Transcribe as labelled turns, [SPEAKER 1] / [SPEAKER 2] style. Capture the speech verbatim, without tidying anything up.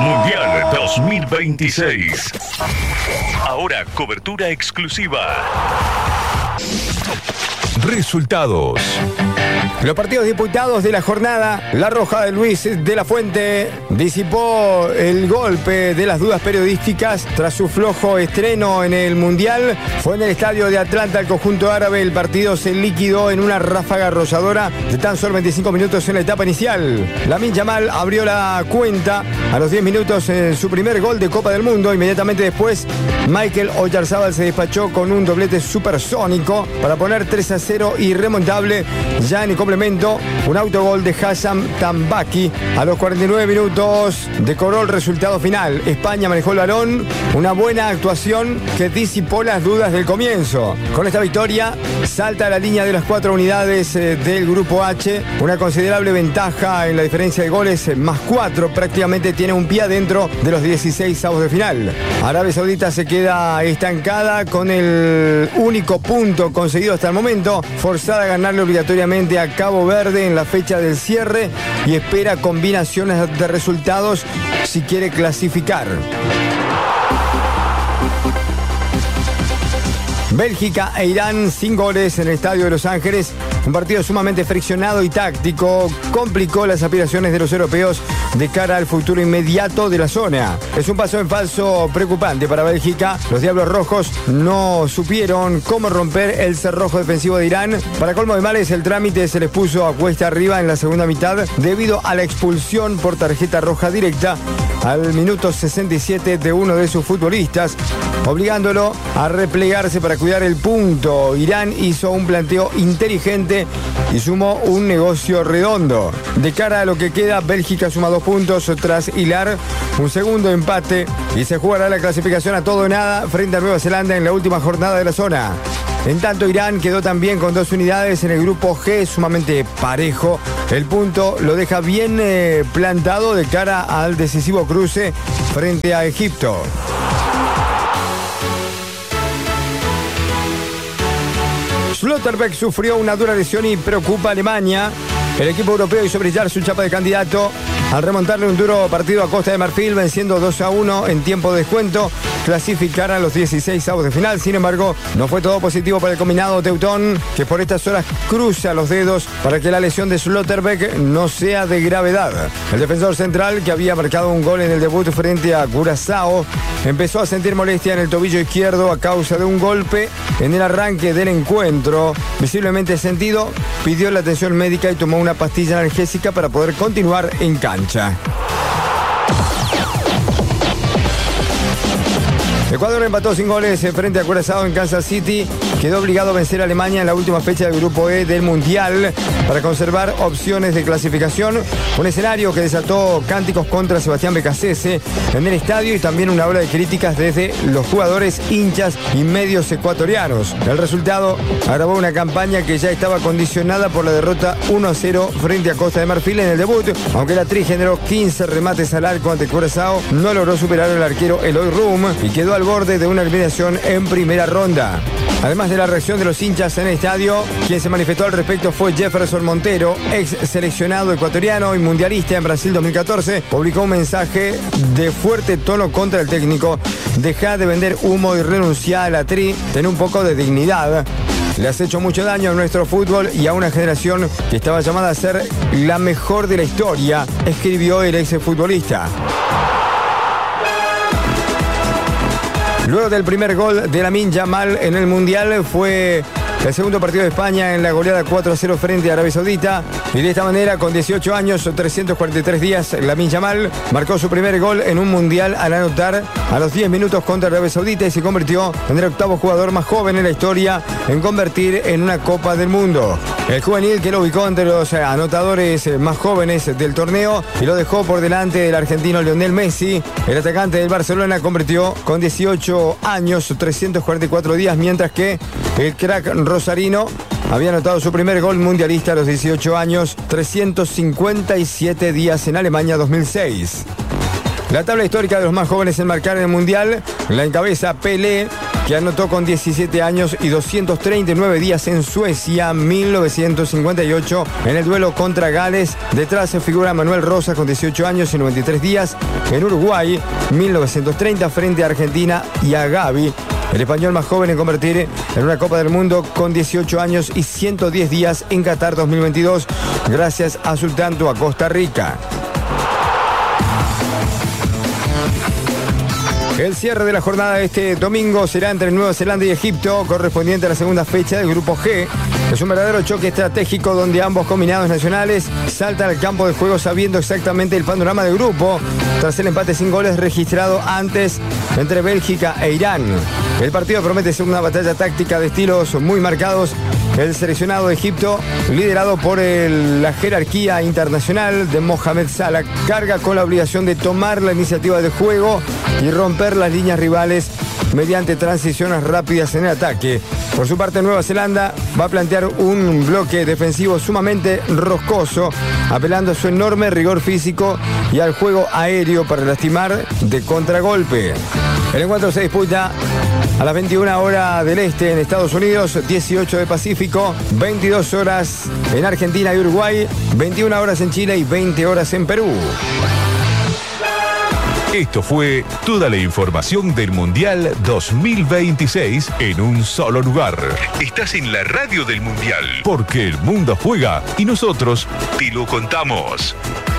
[SPEAKER 1] Mundial dos mil veintiséis. Ahora cobertura exclusiva. Resultados.
[SPEAKER 2] Los partidos disputados de la jornada, La Roja de Luis de la Fuente disipó el golpe de las dudas periodísticas tras su flojo estreno en el Mundial. Fue en el estadio de Atlanta, el conjunto árabe. El partido se liquidó en una ráfaga arrolladora de tan solo veinticinco minutos en la etapa inicial. Lamine Yamal abrió la cuenta a los diez minutos en su primer gol de Copa del Mundo. Inmediatamente después, Michael Oyarzábal se despachó con un doblete supersónico para poner tres a cero irremontable. Ya en complemento, un autogol de Hassam Tambaki a los cuarenta y nueve minutos decoró el resultado final. España manejó el balón, una buena actuación que disipó las dudas del comienzo. Con esta victoria salta a la línea de las cuatro unidades del grupo H, una considerable ventaja en la diferencia de goles, más cuatro, prácticamente tiene un pie adentro de los dieciséis avos de final. Arabia Saudita se queda estancada con el único punto conseguido hasta el momento, forzada a ganarle obligatoriamente a Cabo Verde en la fecha del cierre y espera combinaciones de resultados si quiere clasificar. Bélgica e Irán sin goles en el estadio de Los Ángeles. Un partido sumamente friccionado y táctico complicó las aspiraciones de los europeos de cara al futuro inmediato de la zona. Es un paso en falso preocupante para Bélgica. Los Diablos Rojos no supieron cómo romper el cerrojo defensivo de Irán. Para colmo de males, el trámite se les puso a cuesta arriba en la segunda mitad debido a la expulsión por tarjeta roja directa al minuto sesenta y siete de uno de sus futbolistas, obligándolo a replegarse para cuidar el punto. Irán hizo un planteo inteligente y sumó un negocio redondo. De cara a lo que queda, Bélgica suma dos puntos tras hilar un segundo empate y se jugará la clasificación a todo o nada frente a Nueva Zelanda en la última jornada de la zona. En tanto, Irán quedó también con dos unidades en el grupo G, sumamente parejo. El punto lo deja bien eh, plantado de cara al decisivo cruce frente a Egipto. Schlotterbeck sufrió una dura lesión y preocupa a Alemania. El equipo europeo hizo brillar su chapa de candidato al remontarle un duro partido a Costa de Marfil, venciendo dos a uno en tiempo de descuento, clasificar a los dieciséis avos de final. Sin embargo, no fue todo positivo para el combinado teutón, que por estas horas cruza los dedos para que la lesión de Schlotterbeck no sea de gravedad. El defensor central, que había marcado un gol en el debut frente a Curazao, empezó a sentir molestia en el tobillo izquierdo a causa de un golpe en el arranque del encuentro. Visiblemente sentido, pidió la atención médica y tomó una pastilla analgésica para poder continuar en cancha. Ecuador empató sin goles frente a Curazao en Kansas City. Quedó obligado a vencer a Alemania en la última fecha del grupo E del Mundial para conservar opciones de clasificación. Un escenario que desató cánticos contra Sebastián Becasese en el estadio y también una ola de críticas desde los jugadores, hinchas y medios ecuatorianos. El resultado agravó una campaña que ya estaba condicionada por la derrota uno a cero frente a Costa de Marfil en el debut. Aunque la Tri generó quince remates al arco ante Curazao, no logró superar al arquero Eloy Rum y quedó al borde de una eliminación en primera ronda. Además de la reacción de los hinchas en el estadio, quien se manifestó al respecto fue Jefferson Montero, ex seleccionado ecuatoriano y mundialista en Brasil dos mil catorce. Publicó un mensaje de fuerte tono contra el técnico. Deja de vender humo y renuncia a la Tri. Ten un poco de dignidad. Le has hecho mucho daño a nuestro fútbol y a una generación que estaba llamada a ser la mejor de la historia, escribió el ex futbolista. Luego del primer gol de Lamine Yamal en el Mundial, fue el segundo partido de España en la goleada cuatro a cero frente a Arabia Saudita. Y de esta manera, con dieciocho años o trescientos cuarenta y tres días, Lamine Yamal marcó su primer gol en un Mundial al anotar a los diez minutos contra Arabia Saudita y se convirtió en el octavo jugador más joven en la historia en convertir en una Copa del Mundo. El juvenil, que lo ubicó entre los anotadores más jóvenes del torneo y lo dejó por delante del argentino Lionel Messi. El atacante del Barcelona convirtió con dieciocho años o trescientos cuarenta y cuatro días, mientras que el crack rosarino había anotado su primer gol mundialista a los dieciocho años, trescientos cincuenta y siete días en Alemania dos mil seis. La tabla histórica de los más jóvenes en marcar en el Mundial la encabeza Pelé que anotó con diecisiete años y doscientos treinta y nueve días en Suecia, mil novecientos cincuenta y ocho, en el duelo contra Gales. Detrás se figura Manuel Rosas con dieciocho años y noventa y tres días en Uruguay, mil novecientos treinta, frente a Argentina y a Gavi, el español más joven en convertir en una Copa del Mundo, con dieciocho años y ciento diez días en Qatar dos mil veintidós, gracias a su tanto a Costa Rica. El cierre de la jornada de este domingo será entre Nueva Zelanda y Egipto, correspondiente a la segunda fecha del Grupo G. Es un verdadero choque estratégico donde ambos combinados nacionales saltan al campo de juego sabiendo exactamente el panorama del grupo, tras el empate sin goles registrado antes entre Bélgica e Irán. El partido promete ser una batalla táctica de estilos muy marcados. El seleccionado de Egipto, liderado por el, la jerarquía internacional de Mohamed Salah, carga con la obligación de tomar la iniciativa de juego y romper las líneas rivales mediante transiciones rápidas en el ataque. Por su parte, Nueva Zelanda va a plantear un bloque defensivo sumamente roscoso, apelando a su enorme rigor físico y al juego aéreo para lastimar de contragolpe. El encuentro se disputa a las veintiuna horas del este en Estados Unidos, dieciocho de Pacífico, veintidós horas en Argentina y Uruguay, veintiuna horas en Chile y veinte horas en Perú.
[SPEAKER 1] Esto fue toda la información del Mundial dos mil veintiséis en un solo lugar. Estás en la radio del Mundial, porque el mundo juega y nosotros te lo contamos.